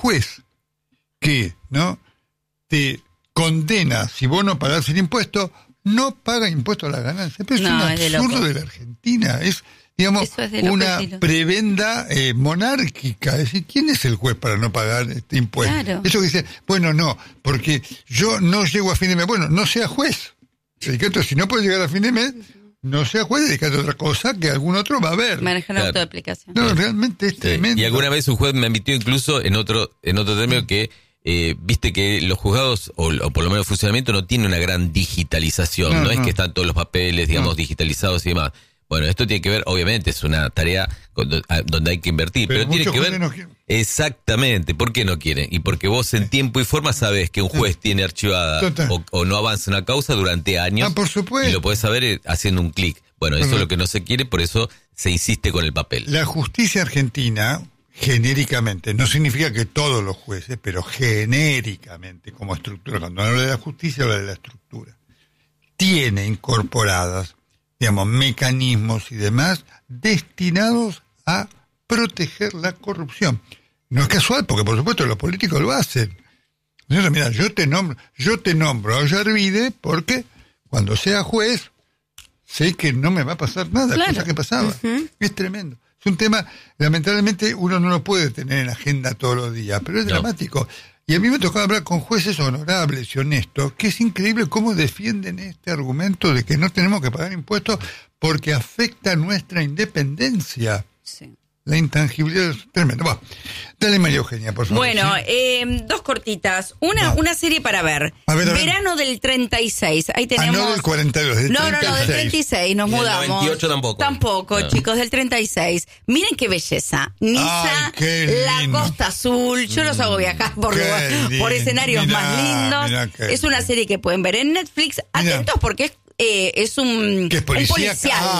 juez que, ¿no?, te condena, si vos no pagás el impuesto, no paga impuesto a la ganancia. Pero es un absurdo de la Argentina. Es, digamos, una prebenda monárquica. Es decir, ¿quién es el juez para no pagar este impuesto? Claro. Eso que dice, bueno, no, porque yo no llego a fin de mes. Bueno, no sea juez. Si no puedes llegar a fin de mes, no sea juez, dedicate a otra cosa que algún otro va a ver. Manejar la autoaplicación. No, realmente es tremendo. Y alguna vez un juez me admitió incluso en otro término que viste que los juzgados, o por lo menos el funcionamiento, no tiene una gran digitalización. No es que están todos los papeles, digamos, digitalizados y demás. Bueno, esto tiene que ver, obviamente, es una tarea donde hay que invertir, pero tiene que ver... Exactamente, ¿por qué no quieren? Y porque vos en tiempo y forma sabés que un juez tiene archivada o no avanza una causa durante años. Por supuesto. Y lo podés saber haciendo un clic. Bueno, eso es lo que no se quiere, por eso se insiste con el papel. La justicia argentina, genéricamente, no significa que todos los jueces, pero genéricamente, como estructura, cuando habla de la justicia, habla de la estructura, tiene incorporadas, digamos, mecanismos y demás destinados a proteger la corrupción. No es casual, porque por supuesto los políticos lo hacen. Entonces, mira, yo te nombro a Ollarvide porque cuando sea juez sé que no me va a pasar nada, cosa que pasaba. Es tremendo. Es un tema, lamentablemente uno no lo puede tener en la agenda todos los días, pero es dramático. Y a mí me tocaba hablar con jueces honorables y honestos, que es increíble cómo defienden este argumento de que no tenemos que pagar impuestos porque afecta nuestra independencia. Sí. La intangibilidad es tremenda. Bueno, dale, María Eugenia, por favor. Bueno, dos cortitas. Una serie para ver. A ver. Verano del 36. Ahí tenemos... no del 42, del 36. No, del 36. Nos mudamos. Del 98 tampoco. Tampoco, chicos, del 36. Miren qué belleza. Niza, la Costa Azul. Yo los hago viajar por escenarios más lindos. Es una serie que pueden ver en Netflix. Atentos porque es un policial.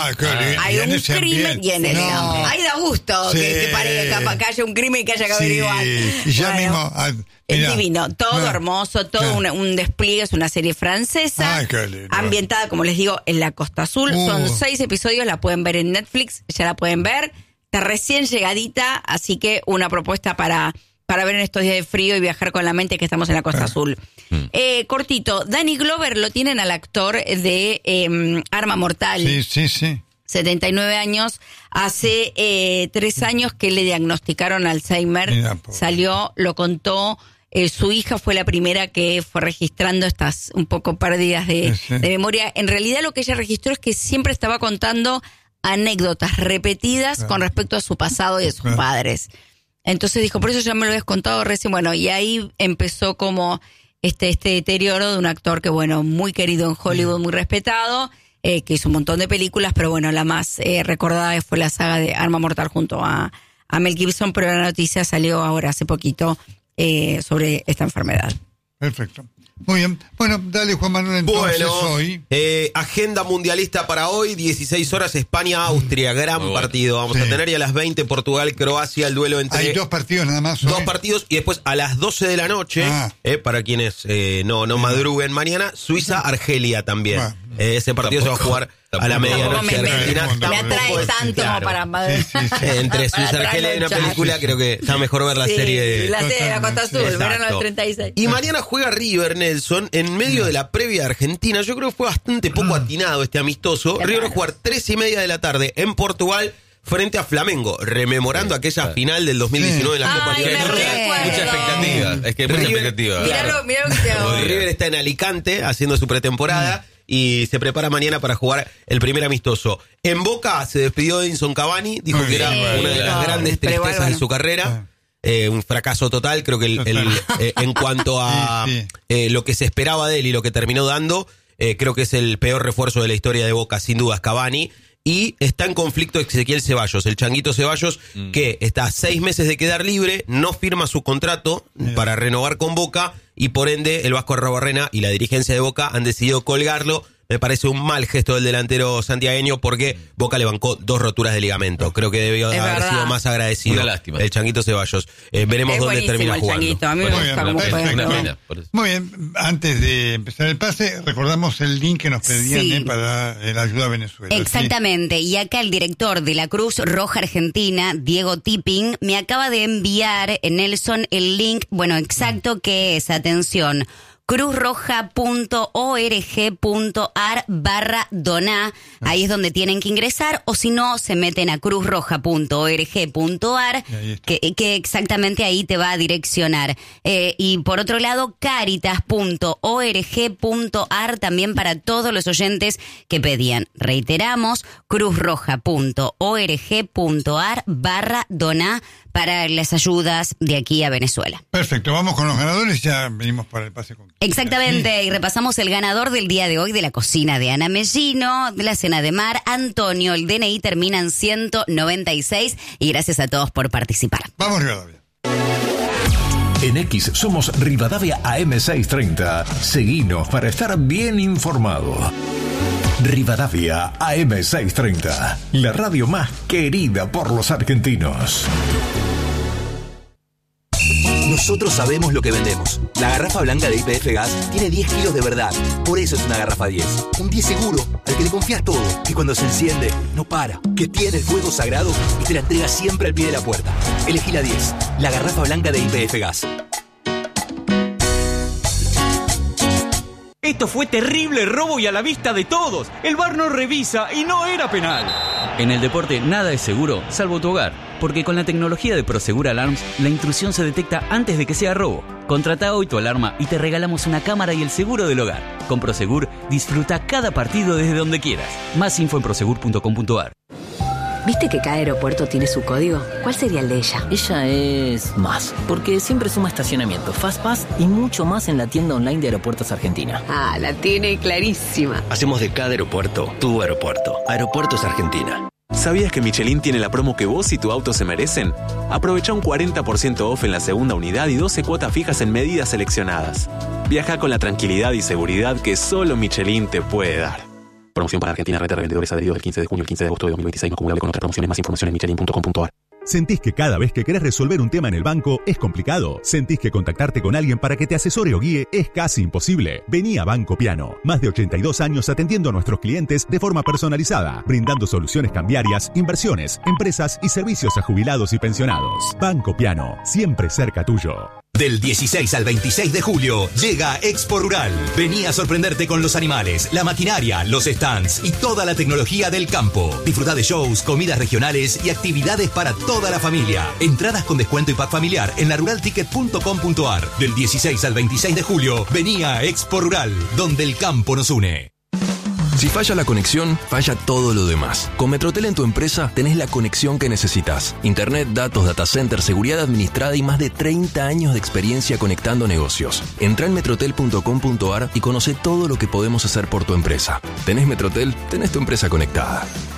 Hay un crimen y en el campo. Ahí da gusto que parezca que haya un crimen y que haya que averiguar. Y ya mismo. Es divino, todo hermoso, todo un despliegue. Es una serie francesa, ambientada, como les digo, en la Costa Azul. Son 6 episodios, la pueden ver en Netflix, ya la pueden ver. Está recién llegadita, así que una propuesta para ver en estos días de frío y viajar con la mente que estamos en la Costa Azul. Cortito, Danny Glover lo tienen al actor de Arma Mortal. Sí. 79 años. Hace 3 años que le diagnosticaron Alzheimer. Salió, lo contó. Su hija fue la primera que fue registrando estas un poco pérdidas de memoria. En realidad lo que ella registró es que siempre estaba contando anécdotas repetidas con respecto a su pasado y a sus padres. Entonces dijo, por eso ya me lo habías contado recién. Bueno, y ahí empezó como este deterioro de un actor que, bueno, muy querido en Hollywood, muy respetado, que hizo un montón de películas, pero bueno, la más recordada fue la saga de Arma Mortal junto a Mel Gibson, pero la noticia salió ahora hace poquito sobre esta enfermedad. Perfecto. Muy bien. Bueno, dale, Juan Manuel, entonces hoy. Agenda mundialista para hoy, 16 horas, España-Austria, gran partido. Vamos a tener y a las 20 Portugal-Croacia, el duelo entre... Hay 2 partidos nada más. 2 partidos y después a las 12 de la noche, para quienes no madruguen mañana, Suiza-Argelia también. Ese partido se va a jugar a la medianoche argentina. Me atrae tanto como para Madrid. Entre Suiza y Argelia hay una película, creo que está mejor ver la serie de... La serie de la Costa Azul, verano del 36. Y mañana juega River, Nelson, en medio de la previa de Argentina. Yo creo que fue bastante poco atinado este amistoso. River va a jugar 3:30 de la tarde en Portugal frente a Flamengo, rememorando aquella final del 2019 en la Copa Libertadores. Mucha expectativa. Es que hay mucha expectativa. Mirá lo que te hago. River está en Alicante haciendo su pretemporada. Y se prepara mañana para jugar el primer amistoso. En Boca se despidió de Edinson Cavani, dijo que era una de las grandes tristezas de su carrera. Un fracaso total, creo que en cuanto a lo que se esperaba de él y lo que terminó dando, creo que es el peor refuerzo de la historia de Boca, sin dudas, Cavani. Y está en conflicto Ezequiel Ceballos, el Changuito Ceballos, que está a 6 meses de quedar libre, no firma su contrato para renovar con Boca, y por ende el Vasco Arrobarrena y la dirigencia de Boca han decidido colgarlo. me parece un mal gesto del delantero santiagueño porque Boca le bancó 2 roturas de ligamento. Creo que debió haber sido más agradecido. Una lástima. El Changuito Ceballos. Veremos dónde termina jugando. A mí me gusta cómo juega. Muy bien, antes de empezar el pase, recordamos el link que nos pedían para la ayuda a Venezuela. Exactamente, y acá el director de la Cruz Roja Argentina, Diego Tipping, me acaba de enviar, Nelson, el link, exacto que es, atención, cruzroja.org.ar/doná, ahí es donde tienen que ingresar, o si no, se meten a cruzroja.org.ar, que exactamente ahí te va a direccionar. Y por otro lado, caritas.org.ar, también para todos los oyentes que pedían. Reiteramos, cruzroja.org.ar/doná para las ayudas de aquí a Venezuela. Perfecto, vamos con los ganadores, ya venimos para el pase con... Exactamente, y repasamos el ganador del día de hoy de la cocina de Ana Mellino, de la cena de mar, Antonio, el DNI termina en 196, y gracias a todos por participar. Vamos, Rivadavia. En X somos Rivadavia AM630. Seguinos para estar bien informado. Rivadavia AM630, la radio más querida por los argentinos. Nosotros sabemos lo que vendemos. La garrafa blanca de YPF Gas tiene 10 kilos de verdad. Por eso es una garrafa 10. Un 10 seguro, al que le confías todo. Que cuando se enciende, no para. Que tiene el fuego sagrado y te la entrega siempre al pie de la puerta. Elegí la 10. La garrafa blanca de YPF Gas. Esto fue terrible robo y a la vista de todos. El VAR no revisa y no era penal. En el deporte nada es seguro, salvo tu hogar. Porque con la tecnología de Prosegur Alarms, la intrusión se detecta antes de que sea robo. Contrata hoy tu alarma y te regalamos una cámara y el seguro del hogar. Con Prosegur, disfruta cada partido desde donde quieras. Más info en prosegur.com.ar. ¿Viste que cada aeropuerto tiene su código? ¿Cuál sería el de ella? Ella es más, porque siempre suma estacionamiento, FastPass y mucho más en la tienda online de Aeropuertos Argentina. Ah, la tiene clarísima. Hacemos de cada aeropuerto tu aeropuerto. Aeropuertos Argentina. ¿Sabías que Michelin tiene la promo que vos y tu auto se merecen? Aprovecha un 40% off en la segunda unidad y 12 cuotas fijas en medidas seleccionadas. Viaja con la tranquilidad y seguridad que solo Michelin te puede dar. Promoción para Argentina, red de revendedores adheridos del 15 de junio al 15 de agosto de 2026, no acumulable con otras promociones. Más información en michelin.com.ar. ¿Sentís que cada vez que querés resolver un tema en el banco es complicado? ¿Sentís que contactarte con alguien para que te asesore o guíe es casi imposible? Vení a Banco Piano. Más de 82 años atendiendo a nuestros clientes de forma personalizada, brindando soluciones cambiarias, inversiones, empresas y servicios a jubilados y pensionados. Banco Piano, siempre cerca tuyo. Del 16 al 26 de julio llega Expo Rural. Vení a sorprenderte con los animales, la maquinaria, los stands y toda la tecnología del campo. Disfrutá de shows, comidas regionales y actividades para toda la familia. Entradas con descuento y pack familiar en laruralticket.com.ar. Del 16 al 26 de julio, vení a Expo Rural, donde el campo nos une. Si falla la conexión, falla todo lo demás. Con Metrotel en tu empresa tenés la conexión que necesitas. Internet, datos, data center, seguridad administrada y más de 30 años de experiencia conectando negocios. Entrá en metrotel.com.ar y conoce todo lo que podemos hacer por tu empresa. ¿Tenés Metrotel? Tenés tu empresa conectada.